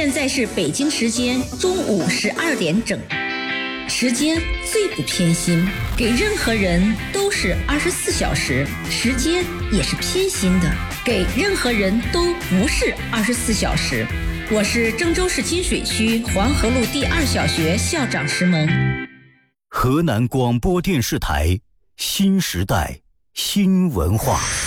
现在是北京时间中午12点整，时间最不偏心，给任何人都是24小时，时间也是偏心的，给任何人都不是24小时。我是郑州市金水区黄河路第2小学校长石萌。 河南广播电视台新时代新文化。